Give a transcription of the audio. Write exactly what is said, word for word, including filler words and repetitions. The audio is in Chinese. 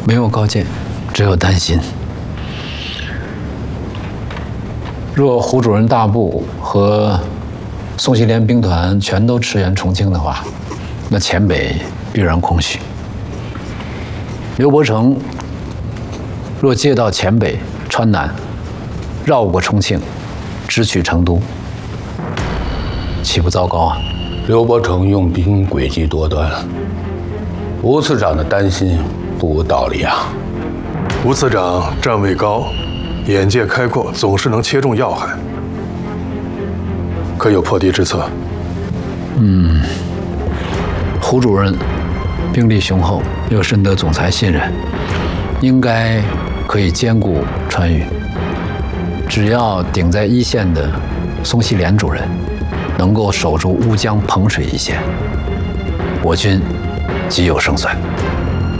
没有高见，只有担心。若胡主任大部和宋希濂兵团全都驰援重庆的话，那黔北必然空虚。刘伯承若借道黔北、川南，绕过重庆，直取成都，岂不糟糕啊？ 刘伯承用兵诡计多端，吴次长的担心不无道理啊。 吴次长站位高，眼界开阔，总是能切中要害。可有破敌之策？ 嗯，胡主任兵力雄厚，又深得总裁信任，应该可以兼顾川渝。只要顶在一线的宋希濂主任能够守住乌江彭水一线，我军即有胜算。